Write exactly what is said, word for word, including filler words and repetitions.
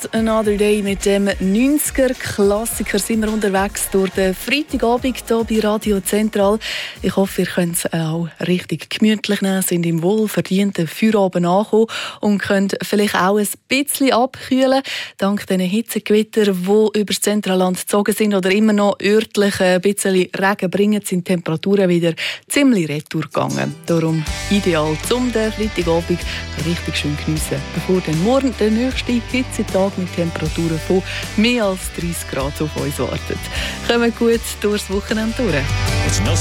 Just Another Day mit dem neunziger-Klassiker sind wir unterwegs durch den Freitagabend hier bei Radio Zentral. Ich hoffe, ihr könnt es auch richtig gemütlich nehmen, sind im wohlverdienten Feierabend angekommen und könnt vielleicht auch ein bisschen abkühlen. Dank diesen Hitzegewitter, die über das Zentralland gezogen sind oder immer noch örtlich ein bisschen Regen bringen, sind die Temperaturen wieder ziemlich retour gegangen. Darum ideal, um den Freitagabend richtig schön geniessen, bevor dann morgen der nächste Hitzetag mit Temperaturen von mehr als dreißig Grad auf uns wartet. Kommen gut durchs Wochenende durch.